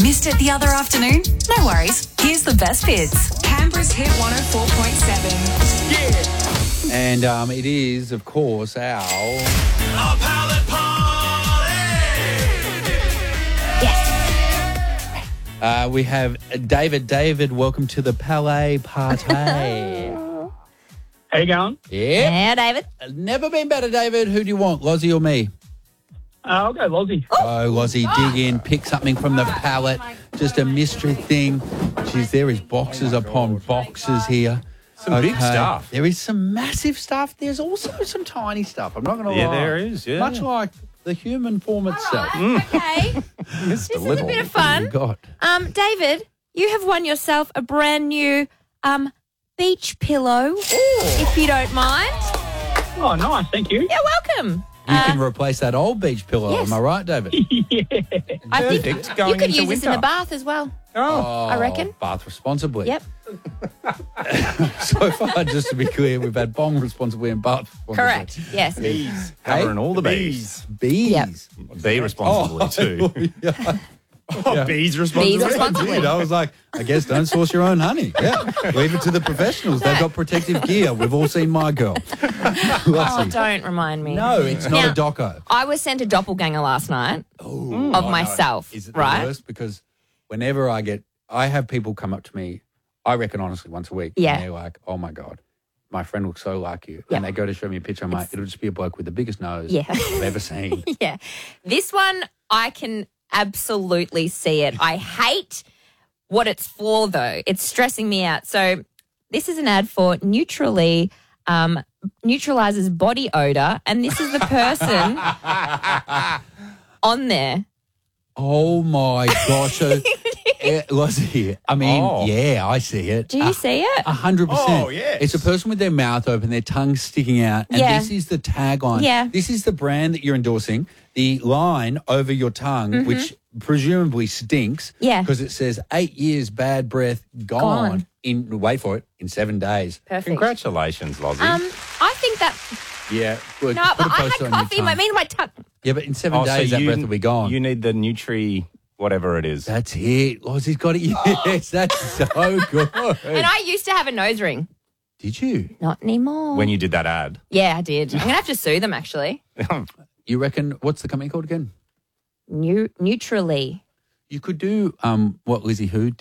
Missed it the other afternoon? No worries. Here's the best bits. Canberra's Hit 104.7. And it is, of course, our... A pallet party! Yes. We have David. David, welcome to the Palais Party. How you going? Yeah. Yeah, David. Never been better, David. Who do you want, Lozzie or me? I'll go Lozzie. Oh, Lozzie, dig in, pick something from the pallet. Just a mystery thing. Jeez, there is boxes upon boxes here. Some big stuff. There is some massive stuff. There's also some tiny stuff. I'm not going to lie. Yeah, there is, yeah. Much like the human form itself. Okay. This This is a bit of fun. God. David, you have won yourself a brand new beach pillow, if you don't mind. Oh, nice. Thank you. You're welcome. You can replace that old beach pillow. yes. Am I right, David? I think Perfect going you could into use this in winter. a bath as well. Oh. I reckon. Bath responsibly. Yep. So far, just to be clear, we've had bong responsibly and bath responsibly. Correct. Yes. Bees. Covering all the bees. Bees. Yep. Bee responsibly too. Yeah. Oh, bees responsibly. Bees responsibly. Dude, I was like, I guess don't source your own honey. Yeah. Leave it to the professionals. They've got protective gear. We've all seen My Girl. Oh, Lozzie. don't remind me. No, it's not Now- a doco. I was sent a doppelganger last night of myself, Is it the right? worst? Because whenever I have people come up to me, I reckon honestly once a week. Yeah. And they're like, oh my God, my friend looks so like you. Yeah. And they go to show me a picture. I'm like, it'll just be a bloke with the biggest nose Yeah. I've ever seen. Yeah. This one, I can absolutely see it. I hate what it's for, though. It's stressing me out. So this is an ad for Neutrally, neutralizes body odor, and this is the person on there. Oh my gosh. So, Lozzie, I mean, Oh. yeah, I see it. Do you see it? 100%. Oh, yes. It's a person with their mouth open, their tongue sticking out, and Yeah. this is the tagline. Yeah. This is the brand that you're endorsing. The line over your tongue, which presumably stinks, Mm-hmm. Yeah. because it says 8 years bad breath gone, in wait for it in 7 days. Perfect. Congratulations, Lozzie. I think that. Yeah, good. No, Put but a I had poster on your coffee. tongue. I mean, my tongue. Yeah, but in 7 Oh, so days that you- breath will be gone. You need the Nutri whatever it is. That's it. Lozzie's got it. Yes, that's so good. And I used to have a nose ring. Did you? Not anymore. When you did that ad. Yeah, I did. I'm going to have to sue them, actually. You reckon, what's the company called again? Neutrally. You could do what Lizzie Who